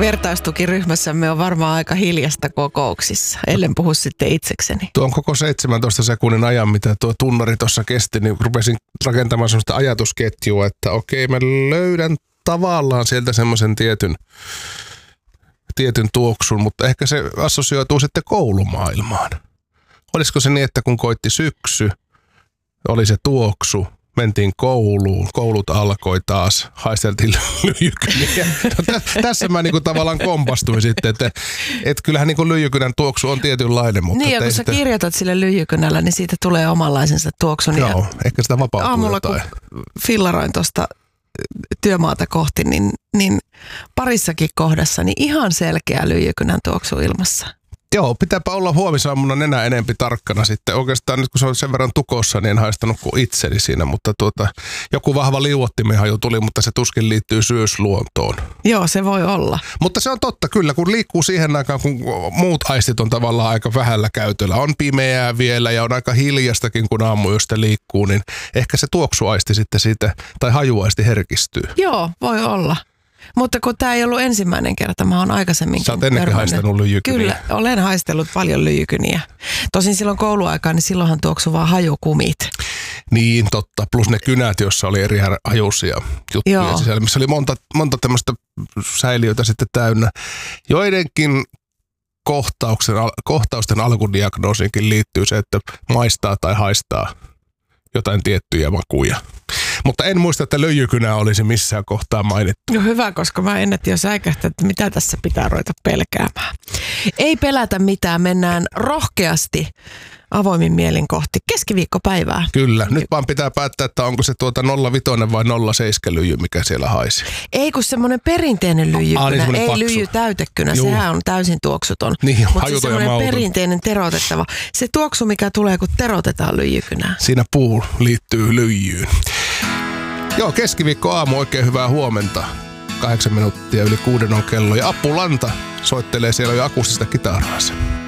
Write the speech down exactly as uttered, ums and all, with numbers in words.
vertaistukiryhmässämme on varmaan aika hiljasta kokouksissa, ellen puhu sitten itsekseni. Tuon koko seitsemäntoista sekunnin ajan, mitä tuo tunnari tuossa kesti, niin rupesin rakentamaan sellaista ajatusketjua, että okei, mä löydän tavallaan sieltä semmoisen tietyn, tietyn tuoksun, mutta ehkä se assosioituu sitten koulumaailmaan. Olisiko se niin, että kun koitti syksy, oli se tuoksu, mentiin kouluun, koulut alkoi taas, haisteltiin lyijykyniä. No, tä, tässä mä niinku tavallaan kompastuin sitten, että et kyllähän niinku lyijykynän tuoksu on tietynlainen. Mutta niin, ja kun sä sitä kirjoitat sille lyijykynällä, niin siitä tulee omanlaisensa tuoksun. Joo, ja ehkä sitä vapautuu aamulla, jotain. Kun fillaroin tuosta työmaata kohti, niin, niin parissakin kohdassa niin ihan selkeä lyijykynän tuoksu ilmassa. Joo, pitääpä olla huomisaamuna nenä enempi tarkkana sitten. Oikeastaan nyt kun se on sen verran tukossa, niin en haistanut kuin itseni siinä, mutta tuota, joku vahva liuottimen haju tuli, mutta se tuskin liittyy syysluontoon. Joo, se voi olla. Mutta se on totta kyllä, kun liikkuu siihen aikaan, kun muut aistit on tavallaan aika vähällä käytöllä. On pimeää vielä ja on aika hiljastakin, kun aamuyöstä liikkuu, niin ehkä se tuoksuaisti sitten siitä, tai hajuaisti herkistyy. Joo, voi olla. Mutta kun tämä ei ollut ensimmäinen kerta, mä oon aikaisemminkin Sä oot ennenkin haistanut lyijykyniä. Kyllä, olen haistellut paljon lyijykyniä. Tosin silloin kouluaikaan, niin silloinhan tuoksui vaan hajukumit. Niin, totta. Plus ne kynät, joissa oli eri hajuisia juttuja Joo. sisällä, missä oli monta, monta tämmöistä säiliöitä sitten täynnä. Joidenkin kohtauksen, kohtausten alkudiagnoosiinkin liittyy se, että maistaa tai haistaa jotain tiettyjä makuja. Mutta en muista, että lyijykynä olisi missään kohtaa mainittu. No hyvä, koska mä ennätin jo säikähtää, että mitä tässä pitää ruveta pelkäämään. Ei pelätä mitään, mennään rohkeasti avoimin mielin kohti keskiviikkopäivää. Kyllä, nyt vaan pitää päättää, että onko se tuota nolla viisi vai nolla seitsemän lyijy, mikä siellä haisi. Ei, kun semmoinen perinteinen lyijykynä, ah, niin ei paksu. Lyijy täytekynä, Juu. sehän on täysin tuoksuton. Niin, mutta se semmoinen perinteinen terotettava, se tuoksu mikä tulee, kun terotetaan lyijykynää. Siinä puu liittyy lyijyyn. Joo, keskiviikko aamu, oikein hyvää huomenta. Kahdeksan minuuttia yli kuuden on kello ja Appu Lanta soittelee siellä jo akustista kitaraansa.